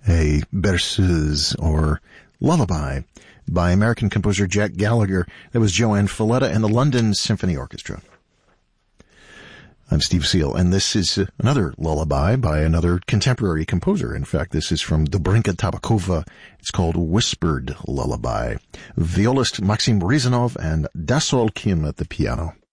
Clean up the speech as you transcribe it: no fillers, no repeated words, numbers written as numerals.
a berceuse or lullaby by American composer Jack Gallagher. That was Joanne Falletta and the London Symphony Orchestra. I'm Steve Seal, and this is another lullaby by another contemporary composer. In fact, this is from Dobrinka Tabakova. It's called Whispered Lullaby. Violist Maxim Rezanov and Dasol Kim at the piano.